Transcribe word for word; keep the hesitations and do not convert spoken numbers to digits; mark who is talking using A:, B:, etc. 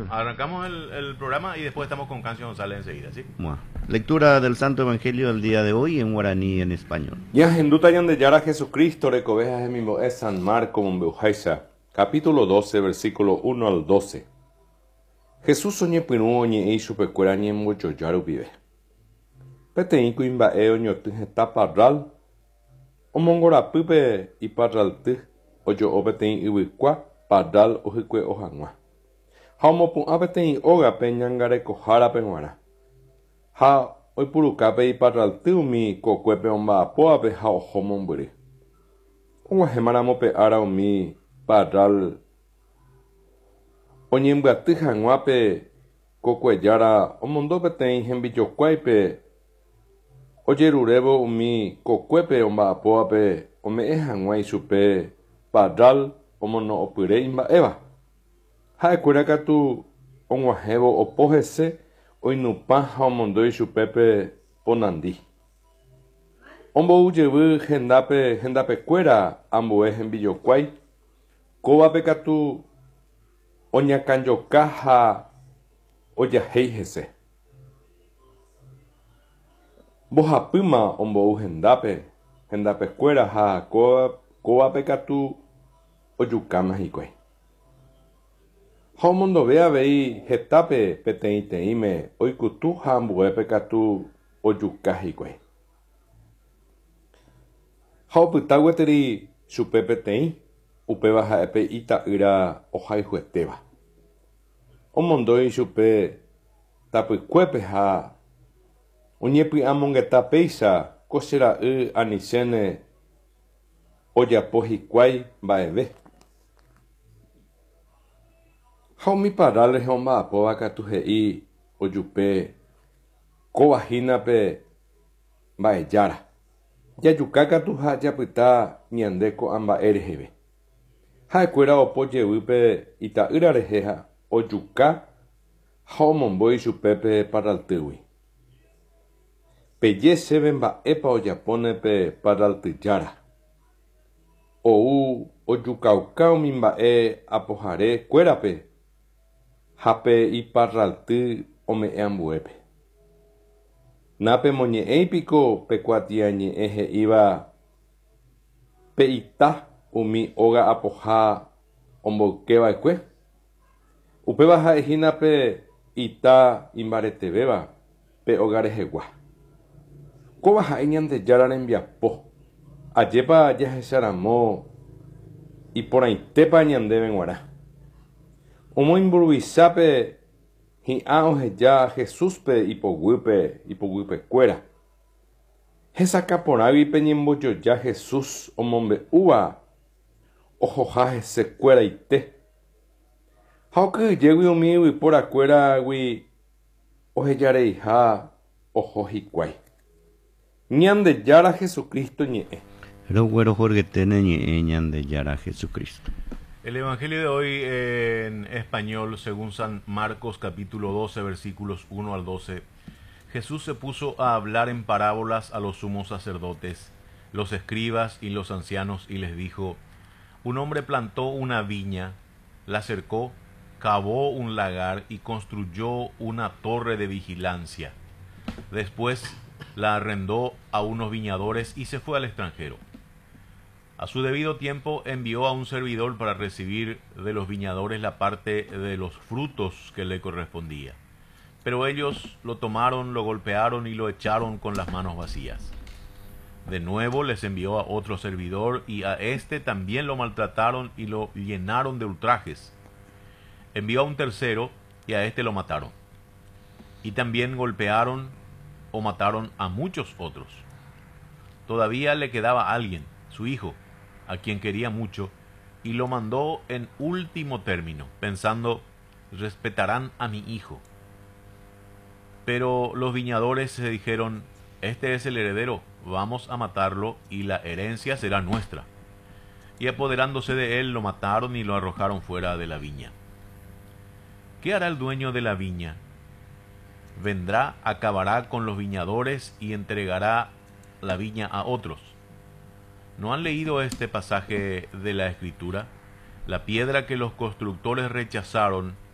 A: arrancamos el, el programa y después estamos con Cancio González enseguida, ¿sí?
B: Bueno. Lectura del Santo Evangelio del día de hoy en guaraní y en español.
C: Ya henduta yan de yara Jesucristo recoveja mismo es San Marco Mombeujaisa, capítulo doce, versículo uno al doce. Jesús soñé pinu oñe e chupecuera ni en mucho yaru vive. Petein cuimba e oño tujeta parral. Omongora pupe y parral tu oyo opetein iwikwa parral ojikwe ojangwa. Haumopu apetein oga peñangare kohara penguara. Ha oipurukape y parral tu mi kokwepe omba apoape ha ojomomburi. Unguajemaramope ara omi parral. Oñembuatu hangwape kokweyara omondope tein hembiyokwaipe oyerurevo umi kokwepe omba apoape ome hangwai supe parral omono opyre imba'éva. Ha'ekuéra katu og̃uahẽvo opóhese oinupã ha omondói chupépe ponandi. Omboujevy hendápe hendapekuéra ambue hembijokuái kóvape katu oñakãjoka ha ojahéi hese. Mbohapýma ombou hendápe hendapekuéra ha kóvape katu ojukáma hikuái. Ha omondove avei hetápe peteĩ teĩme oikutu ha ambuépe katu ojuka hikuái. Ha opyta gueteri chupe peteĩ upéva ha'épe ita'ýra ohayhuetéva. Omondói chupe tapykuépe ha oñepy'amongeta péicha ko che ra'y anichéne ojapo hikuái mba'eve. Ha umi parral rehe omba'apóva katu he'i ojupe kovahínape mba'ejára. Jajuka katu ha japyta ñande ko'amba'e reheve. Ha'ekuéra opojevýpe ita'ýra rehe ha ojuka ha omombói chupépe parraltýgui. Peje chéve mba'épa ojapónepe parraltyjára. Ou ojukauka umi mba'e apohare kuérape ha pe iparralty ome'ẽ ambuépe. Nápe moñe'ẽipiko pekuatia ñe'ẽ he'íva pe ita umi óga apoha omboykeva'ekue. Upéva ha'ehína pe ita imbaretevéva pe óga rehegua. Kóva ha'e Ñandejára rembiapo. Ajépa jahecharamo iporãitépa ñandéve g̃uarã. Omoimburuvichápe hi'ã oheja Jesúspe ipoguýpe ipoguýpekuéra. Hesakaporãgui peñembojoja Jesús omombe'úva ohoha hesekuéraite. Ha okyhyjégui umi yvyporakuéragui ohejareiha oho hikuái. Ñandejára Jesucristo ñe'ẽ.
B: Roguero jorgetene ñe'ẽ Ñandejára Jesucristo.
A: El Evangelio de hoy en español, según San Marcos capítulo doce, versículos uno al doce. Jesús se puso a hablar en parábolas a los sumos sacerdotes, los escribas y los ancianos, y les dijo: un hombre plantó una viña, la cercó, cavó un lagar y construyó una torre de vigilancia. Después la arrendó a unos viñadores y se fue al extranjero. A su debido tiempo envió a un servidor para recibir de los viñadores la parte de los frutos que le correspondía. Pero ellos lo tomaron, lo golpearon y lo echaron con las manos vacías. De nuevo les envió a otro servidor y a éste también lo maltrataron y lo llenaron de ultrajes. Envió a un tercero y a éste lo mataron. Y también golpearon o mataron a muchos otros. Todavía le quedaba alguien, su hijo, a quien quería mucho, y lo mandó en último término, pensando: respetarán a mi hijo. Pero los viñadores se dijeron: este es el heredero, vamos a matarlo y la herencia será nuestra. Y apoderándose de él, lo mataron y lo arrojaron fuera de la viña. ¿Qué hará el dueño de la viña? Vendrá, acabará con los viñadores y entregará la viña a otros. ¿No han leído este pasaje de la Escritura? La piedra que los constructores rechazaron